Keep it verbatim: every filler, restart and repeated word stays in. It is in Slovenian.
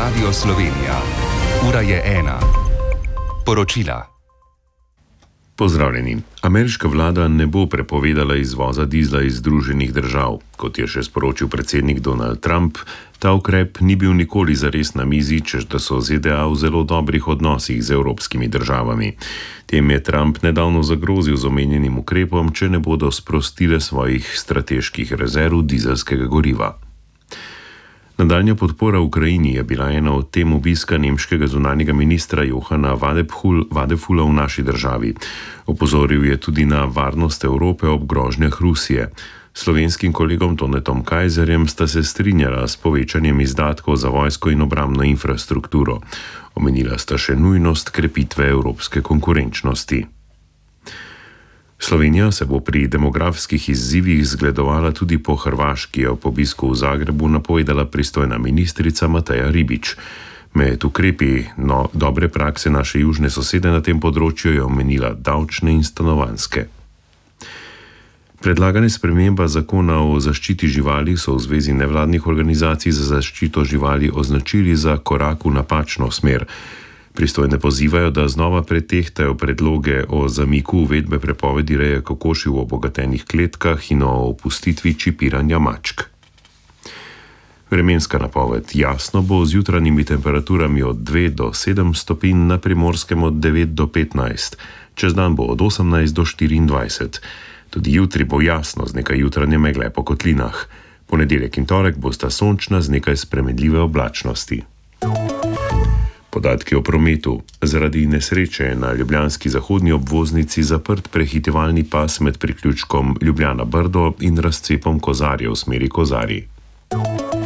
Radio Slovenija. Ura je ena. Poročila. Pozdravljeni. Ameriška vlada ne bo prepovedala izvoza dizla iz Združenih držav. Kot je še sporočil predsednik Donald Trump, ta ukrep ni bil nikoli zares na mizi, češ da so Z D A v zelo dobrih odnosih z evropskimi državami. Tem je Trump nedavno zagrozil z omenjenim ukrepom, če ne bodo sprostile svojih strateških rezerv dizelskega goriva. Nadaljnja podpora Ukrajini je bila ena od tem obiska nemškega zunanjega ministra Johana Vadefula v naši državi. Opozoril je tudi na varnost Evrope ob grožnjah Rusije. Slovenskim kolegom Tonetom Kajzerjem sta se strinjala s povečanjem izdatkov za vojsko in obrambno infrastrukturo. Omenila sta še nujnost krepitve evropske konkurenčnosti. Slovenija se bo pri demografskih izzivih zgledovala tudi po Hrvaški, je ob obisku v Zagrebu napovedala pristojna ministrica Mateja Ribič. Med ukrepi no, dobre prakse naše južne sosede na tem področju je omenila davčne in stanovanjske. Predlagane sprememba zakona o zaščiti živali so v zvezi nevladnih organizacij za zaščito živali označili za korak v napačno smer. Pristojne pozivajo, da znova pretehtajo predloge o zamiku uvedbe prepovedi reje kokoši v obogatenih kletkah in o opustitvi čipiranja mačk. Vremenska napoved. Jasno bo z jutranjimi temperaturami od dve do sedem stopinj, na Primorskem od devet do petnajst, čez dan bo od osemnajst do štiriindvajset. Tudi jutri bo jasno z nekaj jutranje megle po kotlinah. Ponedeljek in torek bosta sončna z nekaj spremenljive oblačnosti. Podatki o prometu. Zaradi nesreče je na ljubljanski zahodni obvoznici zaprt prehitevalni pas med priključkom Ljubljana-Brdo in razcepom Kozarje v smeri Kozarij.